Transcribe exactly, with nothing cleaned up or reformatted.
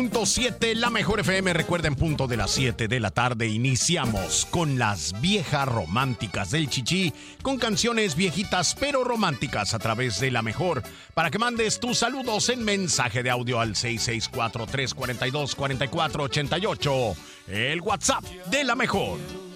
Punto siete, la mejor F M. Recuerden, punto de las siete de la tarde iniciamos con las viejas románticas del Chichi, con canciones viejitas pero románticas a través de la mejor, para que mandes tus saludos en mensaje de audio al seis seis cuatro, tres cuatro dos, cuatro cuatro ocho ocho, el WhatsApp de la mejor.